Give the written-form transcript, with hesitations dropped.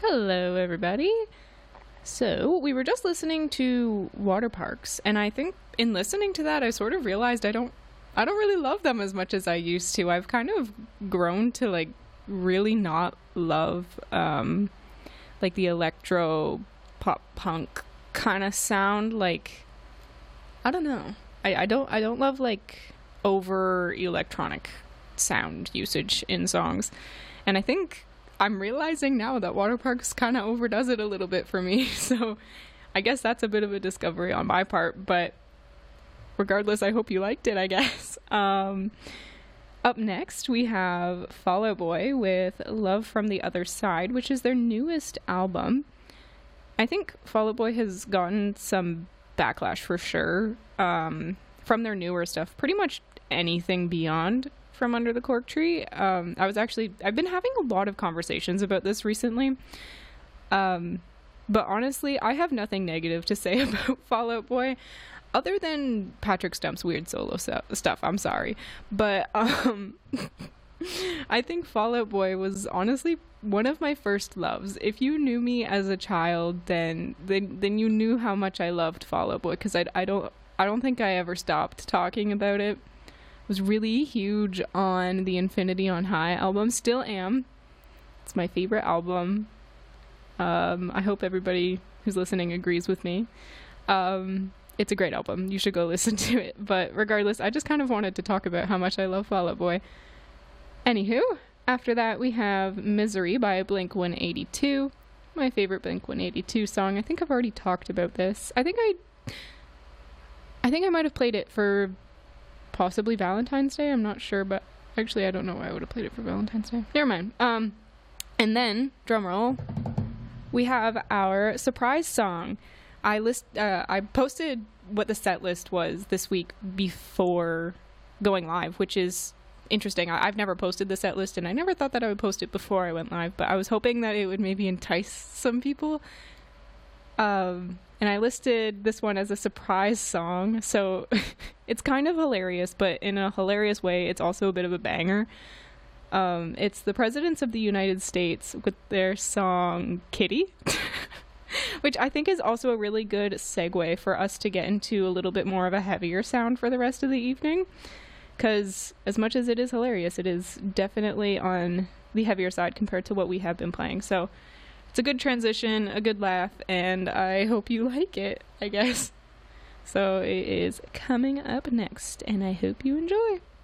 Hello, everybody. So, we were just listening to Water Parks, and I think in listening to that, I sort of realized I don't really love them as much as I used to. I've kind of grown to really not love like the electro pop punk kind of sound. Like, I don't know. I don't love like over electronic sound usage in songs, and I think I'm realizing now that Water Parks kind of overdoes it a little bit for me. So I guess that's a bit of a discovery on my part, but regardless, I hope you liked it, I guess. Up next, we have Fall Out Boy with Love from the Other Side, which is their newest album. I think Fall Out Boy has gotten some backlash for sure from their newer stuff. Pretty much anything beyond From Under the Cork Tree. I've been having a lot of conversations about this recently. But honestly, I have nothing negative to say about Fall Out Boy other than Patrick Stump's weird solo stuff. I'm sorry. But I think Fall Out Boy was honestly one of my first loves. If you knew me as a child, then you knew how much I loved Fall Out Boy, because I don't think I ever stopped talking about it. Was really huge on the Infinity on High album. Still am. It's my favorite album. I hope everybody who's listening agrees with me. It's a great album. You should go listen to it. But regardless, I just kind of wanted to talk about how much I love Fall Out Boy. Anywho, after that we have Misery by Blink-182. My favorite Blink-182 song. I think I've already talked about this. I think I might have played it for possibly Valentine's Day. I'm not sure, but actually I don't know why I would have played it for Valentine's Day. Never mind. And then, drumroll, we have our surprise song. I posted what the set list was this week before going live, which is interesting. I've never posted the set list, and I never thought that I would post it before I went live, but I was hoping that it would maybe entice some people. And I listed this one as a surprise song, so it's kind of hilarious, but in a hilarious way, it's also a bit of a banger. It's the Presidents of the United States with their song Kitty, which I think is also a really good segue for us to get into a little bit more of a heavier sound for the rest of the evening, because as much as it is hilarious, it is definitely on the heavier side compared to what we have been playing. So it's a good transition, a good laugh, and I hope you like it, I guess. So it is coming up next, and I hope you enjoy.